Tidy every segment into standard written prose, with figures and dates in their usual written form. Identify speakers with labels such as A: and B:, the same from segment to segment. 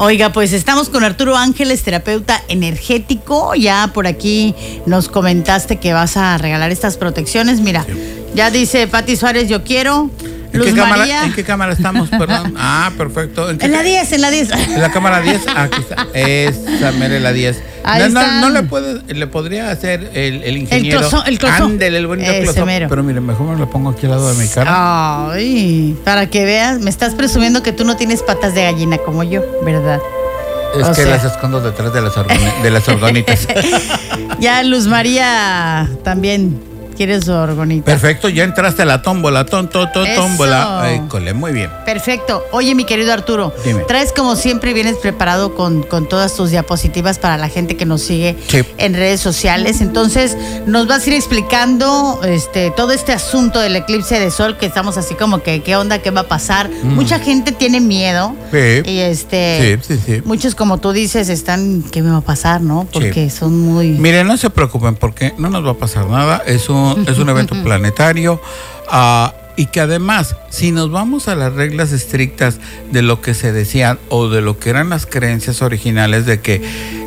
A: Oiga, pues estamos con Arturo Ángeles, terapeuta energético. Ya por aquí nos comentaste que vas a regalar estas protecciones. Mira, ya dice Pati Suárez, yo quiero. Luz María.
B: ¿En qué cámara estamos? Perdón. Perfecto.
A: En la 10, en la 10.
B: En la cámara 10. Aquí está. Esa, mire la 10. No le podría hacer el ingeniero.
A: El closón.
B: Ándele, el bonito closón. Pero mire, mejor me lo pongo aquí al lado de mi cara.
A: Ay, para que veas, me estás presumiendo que tú no tienes patas de gallina como yo, ¿verdad?
B: Es que las escondo detrás de las orgonitas.
A: Ya Luz María también quiere su orgonita.
B: Perfecto, ya entraste a la tómbola, tómbola. École, muy bien.
A: Perfecto. Oye, mi querido Arturo,
B: dime.
A: Traes como siempre, vienes preparado con todas tus diapositivas para la gente que nos sigue en redes sociales. Entonces, nos vas a ir explicando todo este asunto del eclipse de sol, que estamos así como que, ¿qué onda? ¿Qué va a pasar? Mucha gente tiene miedo.
B: Sí.
A: Y
B: sí.
A: Muchos, como tú dices, están, ¿qué me va a pasar, no? Porque son muy...
B: Miren, no se preocupen, porque no nos va a pasar nada. Es un evento planetario. Y que además, si nos vamos a las reglas estrictas de lo que se decían o de lo que eran las creencias originales de que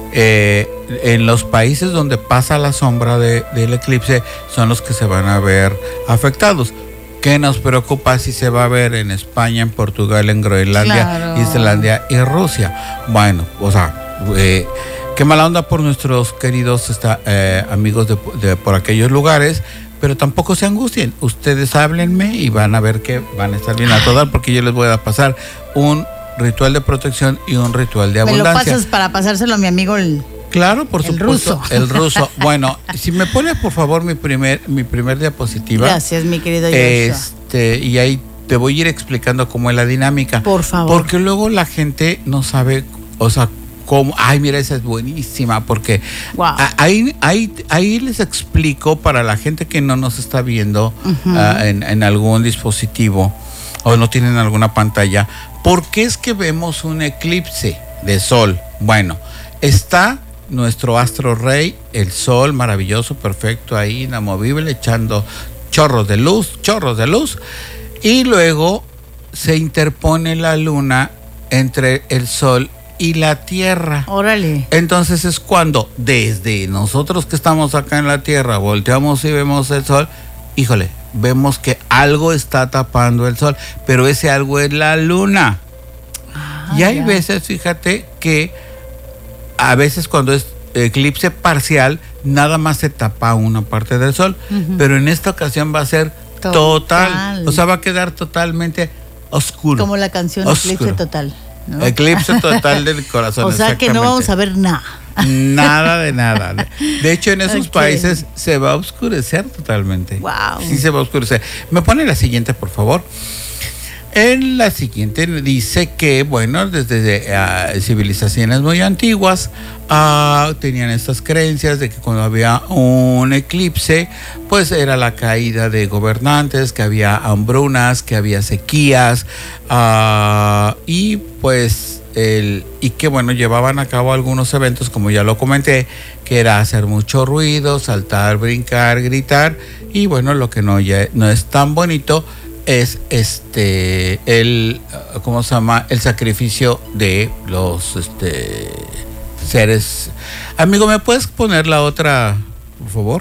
B: en los países donde pasa la sombra del eclipse son los que se van a ver afectados. ¿Qué nos preocupa si se va a ver en España, en Portugal, en Groenlandia, Islandia y Rusia? Bueno, o sea, qué mala onda por nuestros queridos amigos de por aquellos lugares. Pero tampoco se angustien, ustedes háblenme y van a ver que van a estar bien a todas, porque yo les voy a pasar un ritual de protección y un ritual de abundancia.
A: Me lo pasas para pasárselo a mi amigo
B: Claro, por supuesto.
A: Ruso.
B: El ruso. Bueno, si me pones por favor mi primer diapositiva.
A: Gracias, mi querido Joshua.
B: Y ahí te voy a ir explicando cómo es la dinámica.
A: Por favor.
B: Porque luego la gente no sabe, o sea, cómo. Ay, mira, esa es buenísima, porque ahí les explico para la gente que no nos está viendo en algún dispositivo o no tienen alguna pantalla, ¿por qué es que vemos un eclipse de sol? Bueno, está nuestro astro rey, el sol, maravilloso, perfecto, ahí inamovible, echando chorros de luz, y luego se interpone la luna entre el sol y la tierra.
A: Órale.
B: Entonces es cuando desde nosotros que estamos acá en la tierra volteamos y vemos el sol, híjole, vemos que algo está tapando el sol, pero ese algo es la luna. Y hay veces, fíjate, que a veces cuando es eclipse parcial, nada más se tapa una parte del sol, pero en esta ocasión va a ser total. O sea, va a quedar totalmente oscuro.
A: Como la canción Eclipse Total, ¿no?
B: Eclipse total del corazón.
A: O sea que no vamos a ver nada.
B: Nada de nada. De hecho, en esos países se va a oscurecer totalmente.
A: Wow.
B: Sí, se va a oscurecer. Me pone la siguiente, por favor. En la siguiente dice que, bueno, desde civilizaciones muy antiguas tenían estas creencias de que cuando había un eclipse, pues era la caída de gobernantes, que había hambrunas, que había sequías, y pues y que bueno, llevaban a cabo algunos eventos, como ya lo comenté, que era hacer mucho ruido, saltar, brincar, gritar, y bueno, lo que no es tan bonito es ¿cómo se llama? El sacrificio de los seres. Amigo, ¿me puedes poner la otra, por favor?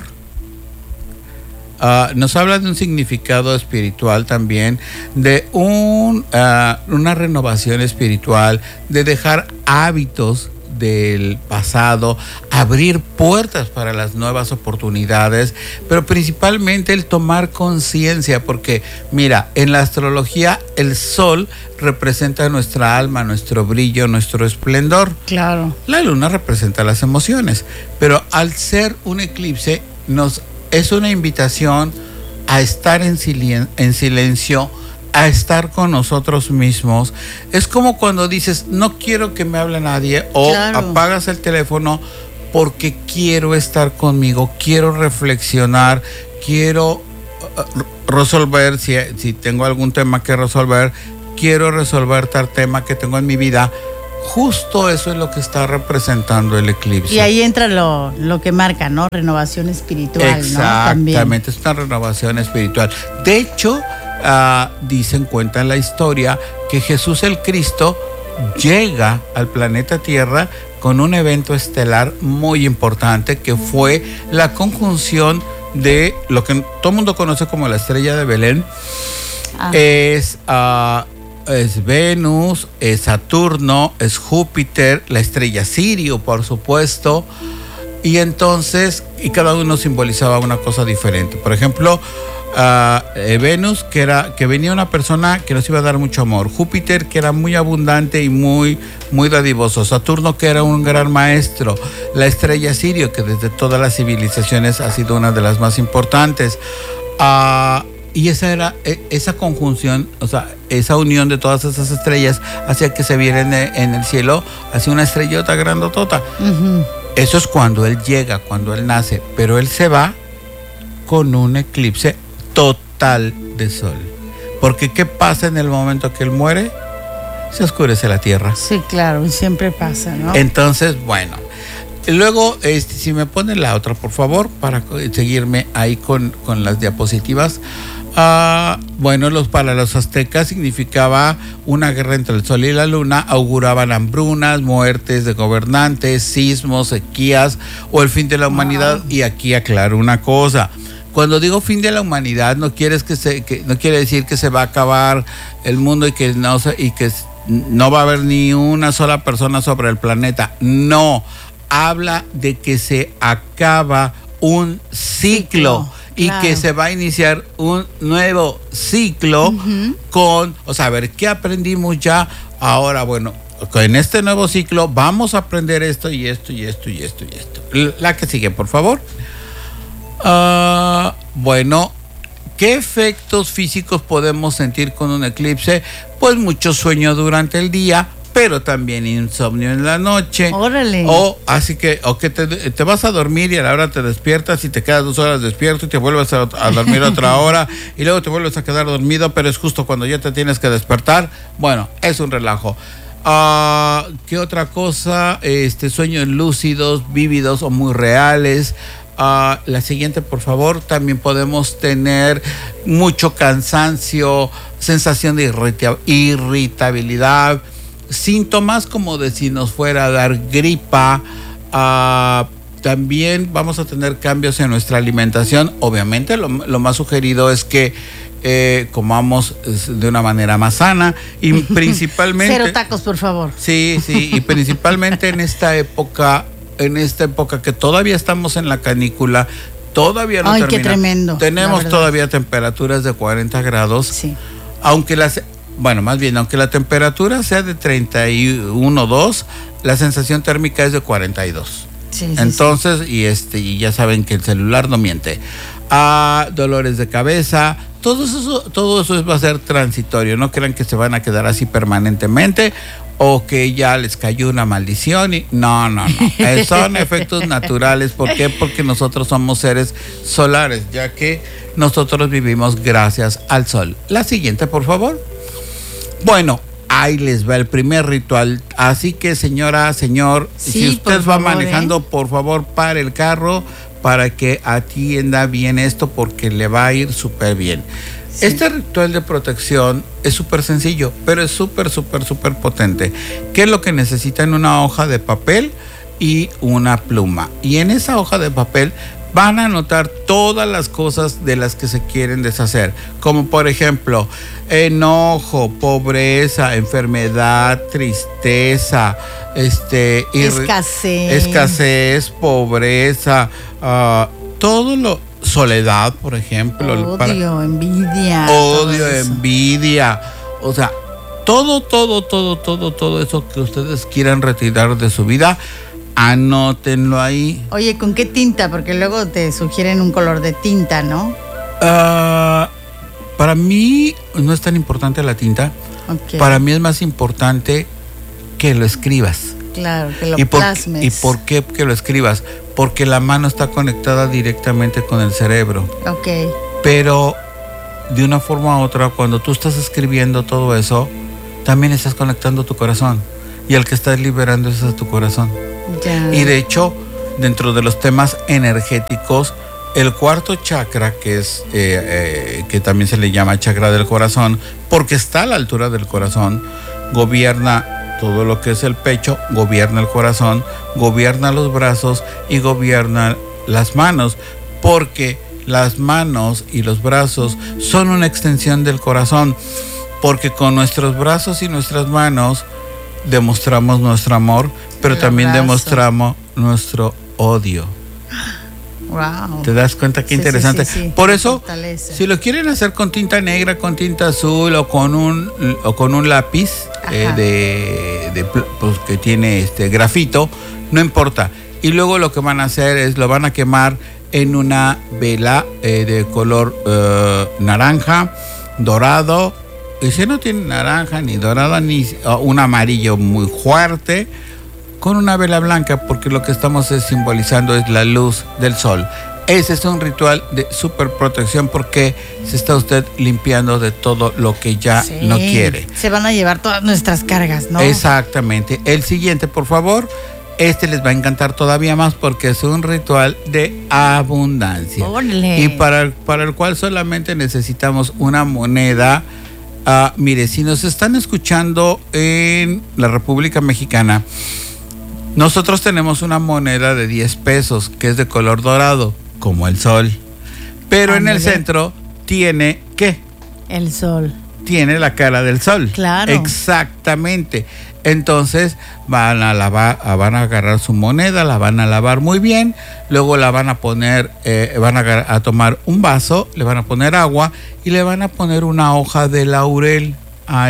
B: Nos habla de un significado espiritual también, de una renovación espiritual, de dejar hábitos del pasado, abrir puertas para las nuevas oportunidades, pero principalmente el tomar conciencia, porque mira, en la astrología el sol representa nuestra alma, nuestro brillo, nuestro esplendor.
A: Claro.
B: La luna representa las emociones, pero al ser un eclipse es una invitación a estar en silencio, a estar con nosotros mismos. Es como cuando dices, no quiero que me hable nadie, o apagas el teléfono porque quiero estar conmigo, quiero reflexionar, quiero resolver, si tengo algún tema que resolver, quiero resolver tal tema que tengo en mi vida. Justo eso es lo que está representando el eclipse.
A: Y ahí entra lo que marca, ¿no? Renovación espiritual.
B: Exactamente, ¿no? Es una renovación espiritual. De hecho, cuenta en la historia que Jesús el Cristo llega al planeta Tierra con un evento estelar muy importante que fue la conjunción de lo que todo el mundo conoce como la estrella de Belén. Es Venus, es Saturno, es Júpiter, la estrella Sirio, por supuesto. Y entonces, y cada uno simbolizaba una cosa diferente. Por ejemplo, Venus, que venía una persona que nos iba a dar mucho amor. Júpiter, que era muy abundante y muy dadivoso. Saturno, que era un gran maestro. La estrella Sirio, que desde todas las civilizaciones ha sido una de las más importantes. Y esa conjunción, o sea, esa unión de todas esas estrellas hacía que se viera en el cielo, hacía una estrellota grandotota. Uh-huh. Eso es cuando él llega, cuando él nace, pero él se va con un eclipse total de sol. Porque ¿qué pasa en el momento que él muere? Se oscurece la tierra.
A: Sí, claro, siempre pasa, ¿no?
B: Entonces, bueno, luego, si me ponen la otra, por favor, para seguirme ahí con las diapositivas. Bueno, para los aztecas significaba una guerra entre el sol y la luna, auguraban hambrunas, muertes de gobernantes, sismos, sequías o el fin de la humanidad. Y aquí aclaro una cosa: cuando digo fin de la humanidad, no quiere decir que se va a acabar el mundo y que no va a haber ni una sola persona sobre el planeta. No, habla de que se acaba un ciclo. Y claro, que se va a iniciar un nuevo ciclo. Uh-huh. A ver, ¿qué aprendimos ya? Ahora, bueno, en este nuevo ciclo vamos a aprender esto y esto y esto y esto y esto. La que sigue, por favor. Bueno, ¿qué efectos físicos podemos sentir con un eclipse? Pues mucho sueño durante el día, pero también insomnio en la noche.
A: ¡Órale!
B: O que te vas a dormir y a la hora te despiertas y te quedas 2 horas despierto y te vuelves a dormir otra hora y luego te vuelves a quedar dormido, pero es justo cuando ya te tienes que despertar. Bueno, es un relajo. ¿Qué otra cosa? Sueños lúcidos, vívidos o muy reales. La siguiente, por favor. También podemos tener mucho cansancio, sensación de irritabilidad, síntomas como de si nos fuera a dar gripa. También vamos a tener cambios en nuestra alimentación. Obviamente lo más sugerido es que comamos de una manera más sana y principalmente
A: 0 tacos, por favor.
B: Sí, y principalmente en esta época que todavía estamos en la canícula, todavía no termina.
A: Qué tremendo.
B: Tenemos todavía temperaturas de 40 grados. Sí. Aunque la temperatura sea de 31.2, la sensación térmica es de 42. Sí, entonces, sí. Y ya saben que el celular no miente. Dolores de cabeza, todo eso va a ser transitorio. No crean que se van a quedar así permanentemente o que ya les cayó una maldición. No. Son efectos naturales. ¿Por qué? Porque nosotros somos seres solares, ya que nosotros vivimos gracias al sol. La siguiente, por favor. Bueno, ahí les va el primer ritual. Así que, señora, señor, si usted va manejando, por favor, pare el carro para que atienda bien esto, porque le va a ir súper bien. Sí. Este ritual de protección es súper sencillo, pero es súper potente. ¿Qué es lo que necesitan? Una hoja de papel y una pluma. Y en esa hoja de papel van a anotar todas las cosas de las que se quieren deshacer, como por ejemplo, enojo, pobreza, enfermedad, tristeza, escasez, pobreza, soledad, por ejemplo,
A: envidia,
B: o sea, todo eso que ustedes quieran retirar de su vida, anótenlo ahí.
A: Oye, ¿con qué tinta? Porque luego te sugieren un color de tinta, ¿no?
B: Para mí no es tan importante la tinta. Okay. Para mí es más importante que lo escribas.
A: Claro, que lo plasmes.
B: ¿Y por qué que lo escribas? Porque la mano está conectada directamente con el cerebro.
A: Ok.
B: Pero de una forma u otra, cuando tú estás escribiendo todo eso, también estás conectando tu corazón. Y el que estás liberando es a tu corazón. Ya. Y de hecho, dentro de los temas energéticos, el cuarto chakra, que es que también se le llama chakra del corazón, porque está a la altura del corazón, gobierna todo lo que es el pecho, gobierna el corazón, gobierna los brazos y gobierna las manos, porque las manos y los brazos son una extensión del corazón, porque con nuestros brazos y nuestras manos demostramos nuestro amor, pero también demostramos nuestro odio.
A: Wow.
B: ¿Te das cuenta qué interesante?
A: Sí.
B: Por eso, si lo quieren hacer con tinta negra, con tinta azul o con un lápiz pues, que tiene grafito, no importa. Y luego lo que van a hacer es lo van a quemar en una vela de color naranja, dorado. Y si no tiene naranja ni dorado ni un amarillo muy fuerte, con una vela blanca, porque lo que estamos simbolizando es la luz del sol. Ese es un ritual de super protección, porque se está usted limpiando de todo lo que ya no quiere.
A: Se van a llevar todas nuestras cargas, ¿no?
B: Exactamente. El siguiente, por favor. Este les va a encantar todavía más, porque es un ritual de abundancia.
A: ¡Órale!
B: Y para el cual solamente necesitamos una moneda. Mire, si nos están escuchando en la República Mexicana, nosotros tenemos una moneda de 10 pesos que es de color dorado, como el sol. Pero en el centro tiene, ¿qué?
A: El sol.
B: Tiene la cara del sol.
A: Claro.
B: Exactamente. Entonces van a agarrar su moneda, la van a lavar muy bien, luego la van a poner, van a tomar un vaso, le van a poner agua y le van a poner una hoja de laurel a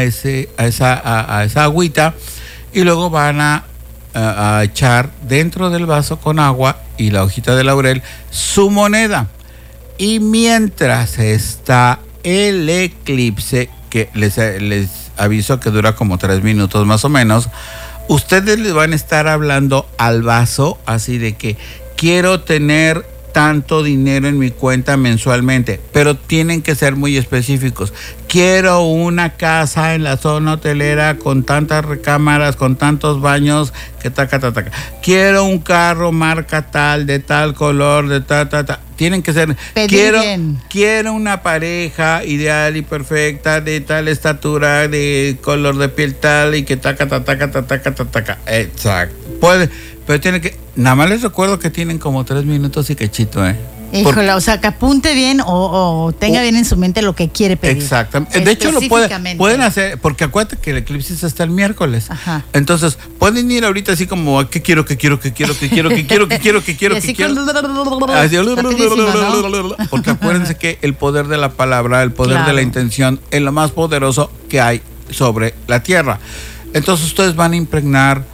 B: esa agüita, y luego van a echar dentro del vaso con agua y la hojita de laurel su moneda. Y mientras está el eclipse, que les aviso que dura como 3 minutos más o menos, ustedes les van a estar hablando al vaso así de que quiero tener tanto dinero en mi cuenta mensualmente, pero tienen que ser muy específicos. Quiero una casa en la zona hotelera con tantas recámaras, con tantos baños, que taca. Quiero un carro marca tal, de tal color, de ta. Tienen que ser. Quiero una pareja ideal y perfecta, de tal estatura, de color de piel tal, y que taca. Exacto. Pero tiene que. Nada más les recuerdo que tienen como 3 minutos y quechito,
A: Híjole, o sea, que apunte bien o tenga bien en su mente lo que quiere pedir.
B: Exactamente. De hecho, lo pueden hacer, porque acuérdate que el eclipse es hasta el miércoles.
A: Ajá.
B: Entonces, pueden ir ahorita así como, ¿qué quiero? Así porque acuérdense que el poder de la palabra, el poder de la intención, es lo más poderoso que hay sobre la tierra. Entonces, ustedes van a impregnar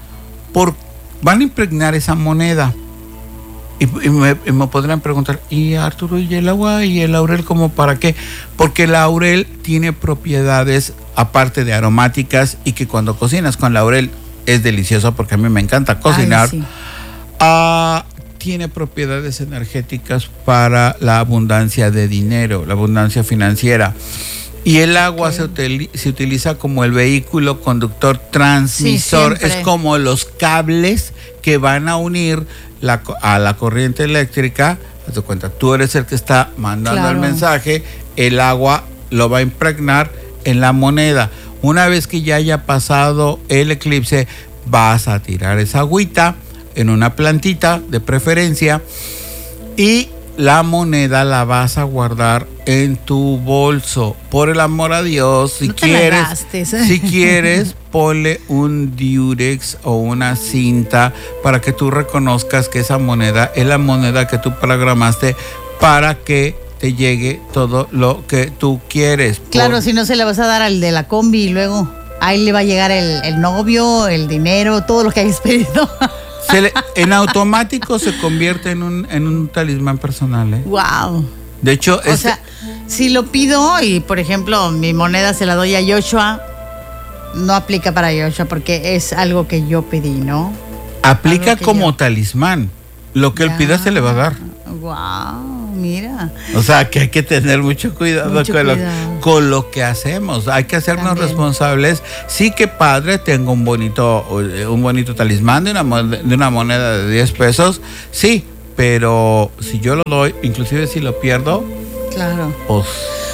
B: esa moneda. Y me podrían preguntar, ¿y Arturo, y el agua y el laurel cómo para qué? Porque el laurel tiene propiedades, aparte de aromáticas, y que cuando cocinas con laurel es delicioso, porque a mí me encanta cocinar. Ay, sí. Tiene propiedades energéticas para la abundancia de dinero, la abundancia financiera. Y el agua se utiliza como el vehículo conductor transmisor. Sí, es como los cables que van a unir a la corriente eléctrica. Haz de cuenta, tú eres el que está mandando el mensaje, el agua lo va a impregnar en la moneda. Una vez que ya haya pasado el eclipse, vas a tirar esa agüita en una plantita de preferencia, y la moneda la vas a guardar en tu bolso. Por el amor a Dios, si quieres, ponle un diurex o una cinta para que tú reconozcas que esa moneda es la moneda que tú programaste para que te llegue todo lo que tú quieres.
A: Claro, si no se le vas a dar al de la combi y luego ahí le va a llegar el novio, el dinero, todo lo que hayas pedido.
B: En automático se convierte en un talismán personal.
A: Wow.
B: De hecho,
A: o sea, si lo pido y, por ejemplo, mi moneda se la doy a Joshua, no aplica para Joshua porque es algo que yo pedí, ¿no?
B: Aplica como talismán. Lo que él pida se le va a dar.
A: Wow, mira.
B: O sea, que hay que tener mucho cuidado con lo que hacemos. Hay que hacernos responsables. Sí, que padre, tengo un bonito talismán de una moneda de 10 pesos. Sí, pero si yo lo doy, inclusive si lo pierdo,
A: claro.
B: Pues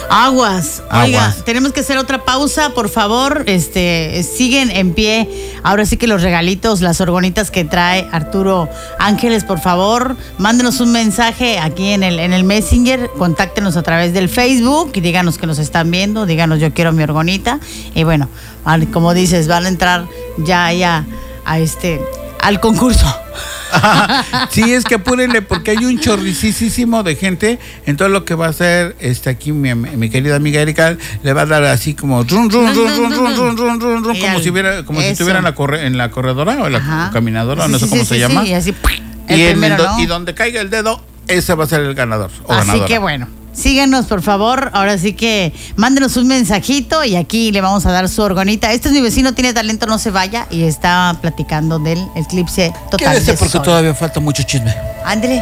A: Aguas. Oiga, tenemos que hacer otra pausa, por favor. Siguen en pie. Ahora sí que los regalitos, las orgonitas que trae Arturo Ángeles, por favor, mándenos un mensaje aquí en el Messenger, contáctenos a través del Facebook y díganos que nos están viendo, díganos yo quiero mi orgonita. Y bueno, como dices, van a entrar ya al concurso.
B: Sí, es que apúrenle porque hay un chorricísimo de gente. Entonces lo que va a hacer aquí mi querida amiga Erika le va a dar así como run, como si estuviera en la corredora o la caminadora, no sé cómo se llama.
A: Y así
B: y donde caiga el dedo, ese va a ser el ganador o ganadora.
A: Así que bueno, síganos por favor, ahora sí que mándenos un mensajito y aquí le vamos a dar su orgonita. Este es Mi Vecino Tiene Talento, no se vaya, y está platicando del eclipse total.
B: Quédese porque todavía falta mucho chisme.
A: Ándele.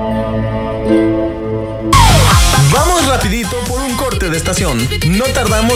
C: Vamos rapidito por un corte de estación. No tardamos